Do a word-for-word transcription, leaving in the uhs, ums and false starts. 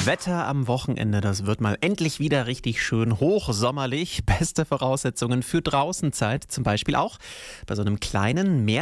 Wetter am Wochenende, das wird mal endlich wieder richtig schön hochsommerlich. Beste Voraussetzungen für Draußenzeit, zum Beispiel auch bei so einem kleinen Meer.